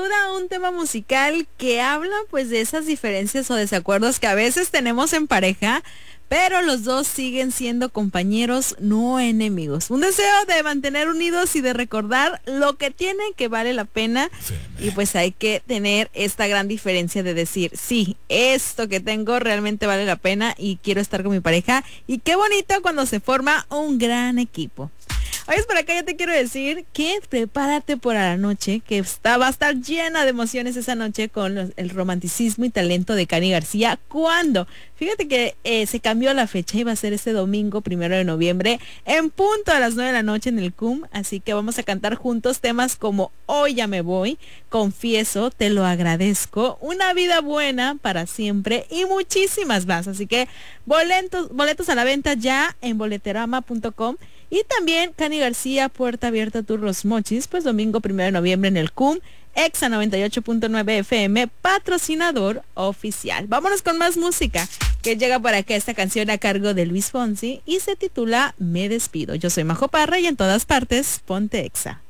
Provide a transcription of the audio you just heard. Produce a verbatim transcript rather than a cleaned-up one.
duda un tema musical que habla pues de esas diferencias o desacuerdos que a veces tenemos en pareja, pero los dos siguen siendo compañeros, no enemigos. Un deseo de mantener unidos y de recordar lo que tienen que vale la pena. Sí, y pues hay que tener esta gran diferencia de decir, sí, esto que tengo realmente vale la pena y quiero estar con mi pareja. Y qué bonito cuando se forma un gran equipo. Oye, por acá ya te quiero decir que prepárate para la noche, que está, va a estar llena de emociones esa noche con los, el romanticismo y talento de Cani García. ¿Cuándo? Fíjate que eh, se cambió la fecha, iba a ser este domingo, primero de noviembre, en punto a las nueve de la noche en el C U M. Así que vamos a cantar juntos temas como Hoy ya me voy, Confieso, Te lo agradezco, Una vida buena para siempre y muchísimas más. Así que boletos, boletos a la venta ya en boleterama punto com. Y también Cani García, Puerta Abierta Tour Los Mochis, pues domingo primero de noviembre en el C U M, Exa noventa y ocho punto nueve F M, patrocinador oficial. Vámonos con más música, que llega por acá esta canción a cargo de Luis Fonsi y se titula Me Despido. Yo soy Majo Parra y en todas partes, ponte Exa.